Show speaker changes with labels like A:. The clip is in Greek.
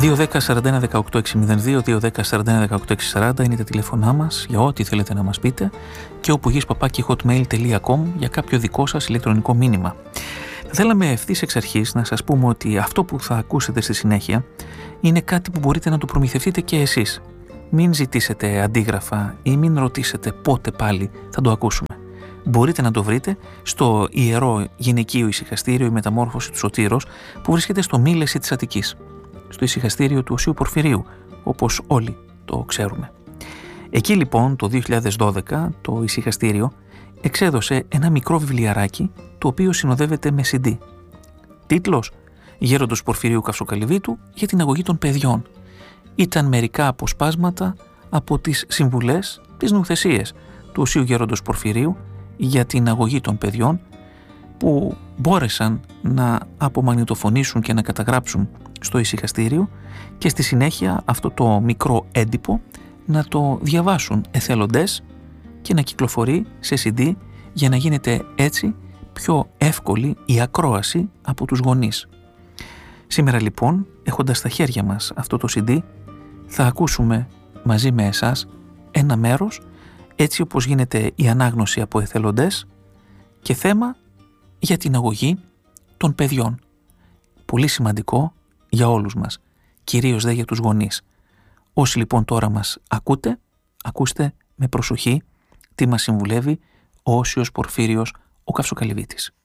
A: 210-41-18-602, 210-41-18-640 είναι τα τηλέφωνά μας για ό,τι θέλετε να μας πείτε και opugis@hotmail.com για κάποιο δικό σας ηλεκτρονικό μήνυμα. Θα θέλαμε ευθύς εξ αρχής να σας πούμε ότι αυτό που θα ακούσετε στη συνέχεια είναι κάτι που μπορείτε να το προμηθευτείτε και εσείς. Μην ζητήσετε αντίγραφα ή μην ρωτήσετε πότε πάλι θα το ακούσουμε. Μπορείτε να το βρείτε στο Ιερό Γυναικείο Ησυχαστήριο η Μεταμόρφωση του Σωτήρος που βρίσκεται στο Μήλεση της Αττικής, στο ησυχαστήριο του Οσίου Πορφυρίου, όπως όλοι το ξέρουμε. Εκεί λοιπόν το 2012 το ησυχαστήριο εξέδωσε ένα μικρό βιβλιαράκι το οποίο συνοδεύεται με CD. Τίτλος «Γέροντος Πορφυρίου Καυσοκαλυβίτου για την αγωγή των παιδιών». Ήταν μερικά αποσπάσματα από τις συμβουλές, τις νουθεσίες του Οσίου Γέροντος Πορφυρίου για την αγωγή των παιδιών που μπόρεσαν να απομαγνητοφωνήσουν και να καταγράψουν στο ησυχαστήριο και στη συνέχεια αυτό το μικρό έντυπο να το διαβάσουν εθελοντές και να κυκλοφορεί σε CD για να γίνεται έτσι πιο εύκολη η ακρόαση από τους γονείς. Σήμερα λοιπόν, έχοντας στα χέρια μας αυτό το CD, θα ακούσουμε μαζί με εσάς ένα μέρος έτσι όπως γίνεται η ανάγνωση από εθελοντές και θέμα για την αγωγή των παιδιών. Πολύ σημαντικό για όλους μας, κυρίως δε για τους γονείς. Όσοι λοιπόν τώρα μας ακούτε, ακούστε με προσοχή τι μας συμβουλεύει ο Όσιος Πορφύριος ο Καυσοκαλυβίτης.